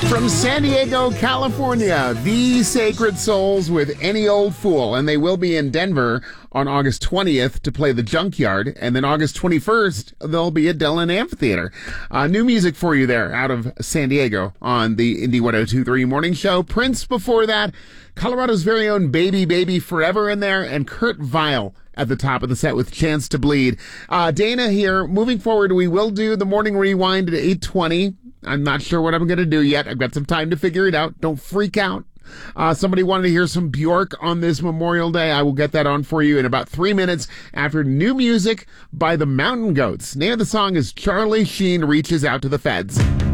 From San Diego, California, the Sacred Souls with Any Old Fool. And they will be in Denver on August 20th to play the Junkyard. And then August 21st, they'll be at Dillon Amphitheater. New music for you there out of San Diego on the Indie 102.3 Morning Show. Prince before that, Colorado's very own Baby Baby Forever in there, and Kurt Vile at the top of the set with Chance to Bleed. Dana here. Moving forward, we will do the morning rewind at 8:20. I'm not sure what I'm going to do yet. I've got some time to figure it out. Don't freak out. Somebody wanted to hear some Bjork on this Memorial Day. I will get that on for you in about 3 minutes after new music by the Mountain Goats. Name of the song is Charlie Sheen Reaches Out to the Feds.